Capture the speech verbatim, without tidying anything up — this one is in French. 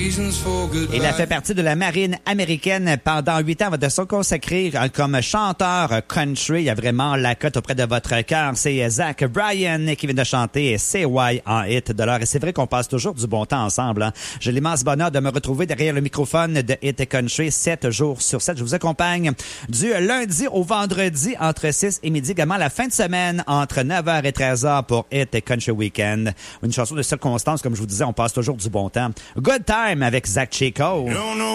Il a fait partie de la marine américaine pendant huit ans avant de se consacrer comme chanteur country. Il y a vraiment la cote auprès de votre cœur. C'est Zach Bryan qui vient de chanter C Y en hit de l'heure. Et c'est vrai qu'on passe toujours du bon temps ensemble. Hein. J'ai l'immense bonheur de me retrouver derrière le microphone de Hit Country sept jours sur sept. Je vous accompagne du lundi au vendredi entre six et midi. Également la fin de semaine entre neuf heures et treize heures pour Hit Country Weekend. Une chanson de circonstance, comme je vous disais, on passe toujours du bon temps. Good Time avec Zach Chico.